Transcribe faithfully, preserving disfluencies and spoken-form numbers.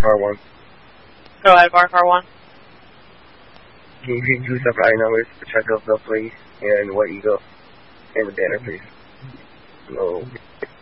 R one. Go ahead, mark R one. Can you use up I numbers to check out the please and what you go and the banner please? No.